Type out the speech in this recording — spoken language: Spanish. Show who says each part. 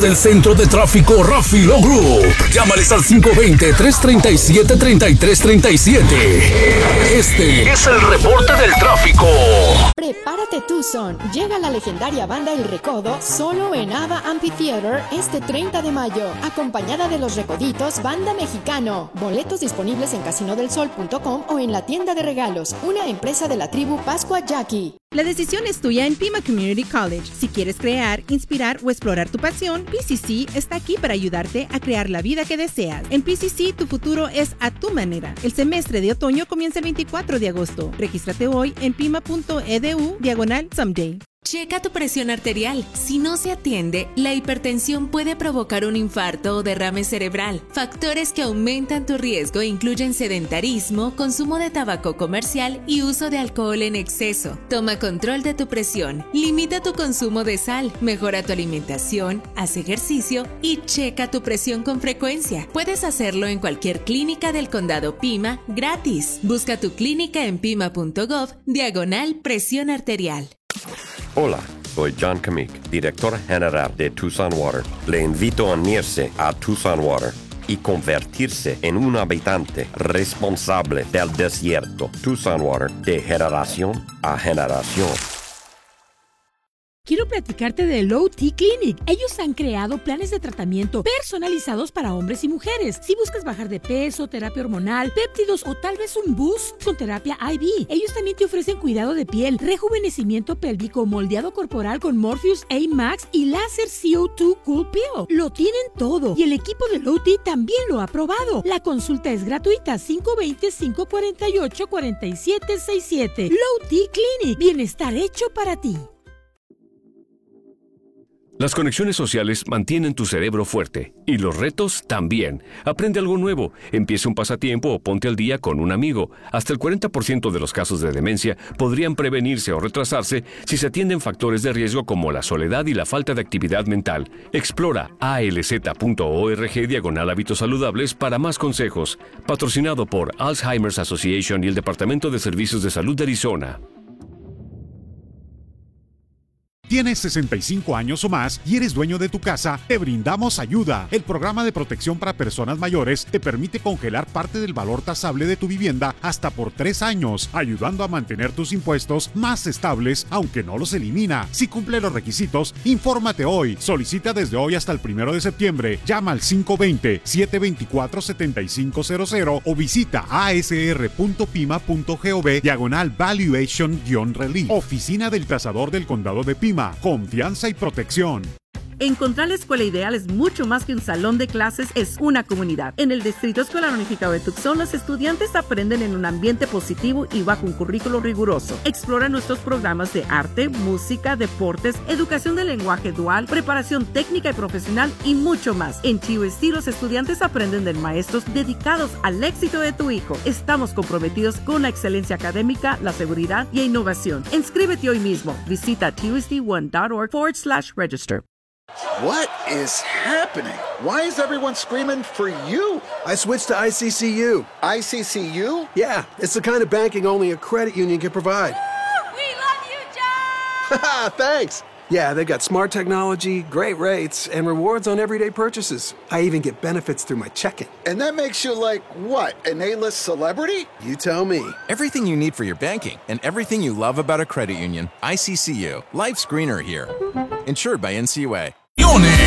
Speaker 1: el centro de tráfico Ráfido Group. Llámales al 520-337-3337. Este es el reporte del tráfico.
Speaker 2: Prepárate Tucson. Llega la legendaria banda El Recodo solo en Ava Amphitheater este 30 de mayo, acompañada de Los Recoditos, banda mexicano. Boletos disponibles en casinodelsol.com o en la tienda de regalos, una empresa de la tribu Pascua Jackie.
Speaker 3: La decisión es tuya en Pima Community College. Si quieres crear, inspirar o explorar tu pasión, PCC está aquí para ayudarte a crear la vida que deseas. En PCC, tu futuro es a tu manera. El semestre de otoño comienza el 24 de agosto. Regístrate hoy en pima.edu/someday.
Speaker 4: Checa tu presión arterial. Si no se atiende, la hipertensión puede provocar un infarto o derrame cerebral. Factores que aumentan tu riesgo incluyen sedentarismo, consumo de tabaco comercial y uso de alcohol en exceso. Toma control de tu presión, limita tu consumo de sal, mejora tu alimentación, haz ejercicio y checa tu presión con frecuencia. Puedes hacerlo en cualquier clínica del condado Pima gratis. Busca tu clínica en pima.gov/presión arterial.
Speaker 5: Hola, soy John Kamik, director general de Tucson Water. Le invito a unirse a Tucson Water y convertirse en un habitante responsable del desierto. Tucson Water, de generación a generación.
Speaker 6: Quiero platicarte de Low T Clinic. Ellos han creado planes de tratamiento personalizados para hombres y mujeres. Si buscas bajar de peso, terapia hormonal, péptidos o tal vez un boost con terapia IV. Ellos también te ofrecen cuidado de piel, rejuvenecimiento pélvico, moldeado corporal con Morpheus A-Max y láser CO2 Cool Pill. Lo tienen todo y el equipo de Low T también lo ha probado. La consulta es gratuita. 520-548-4767. Low T Clinic. Bienestar hecho para ti.
Speaker 7: Las conexiones sociales mantienen tu cerebro fuerte y los retos también. Aprende algo nuevo, empieza un pasatiempo o ponte al día con un amigo. Hasta el 40% de los casos de demencia podrían prevenirse o retrasarse si se atienden factores de riesgo como la soledad y la falta de actividad mental. Explora alz.org/hábitos saludables para más consejos. Patrocinado por Alzheimer's Association y el Departamento de Servicios de Salud de Arizona.
Speaker 8: ¿Tienes 65 años o más y eres dueño de tu casa? Te brindamos ayuda. El programa de protección para personas mayores te permite congelar parte del valor tasable de tu vivienda hasta por 3 años, ayudando a mantener tus impuestos más estables, aunque no los elimina. Si cumple los requisitos, infórmate hoy. Solicita desde hoy hasta el 1 de septiembre. Llama al 520-724-7500 o visita asr.pima.gov/valuation-relief. Oficina del Tasador del Condado de Pima. Confianza y protección.
Speaker 9: Encontrar la escuela ideal es mucho más que un salón de clases, es una comunidad. En el Distrito Escolar Unificado de Tucson, los estudiantes aprenden en un ambiente positivo y bajo un currículo riguroso. Explora nuestros programas de arte, música, deportes, educación de lenguaje dual, preparación técnica y profesional y mucho más. En TUSD, los estudiantes aprenden de maestros dedicados al éxito de tu hijo. Estamos comprometidos con la excelencia académica, la seguridad y innovación. Inscríbete hoy mismo. Visita tusd1.org/register.
Speaker 10: What is happening? Why is everyone screaming for you?
Speaker 11: I switched to ICCU.
Speaker 10: ICCU?
Speaker 11: Yeah, it's the kind of banking only a credit union can provide.
Speaker 12: We love you, John!
Speaker 11: Thanks. Yeah, they've got smart technology, great rates, and rewards on everyday purchases. I even get benefits through my checking.
Speaker 10: And that makes you like, what, an A-list celebrity?
Speaker 11: You tell me.
Speaker 13: Everything you need for your banking and everything you love about a credit union. ICCU. Life's greener here. Insured by NCUA.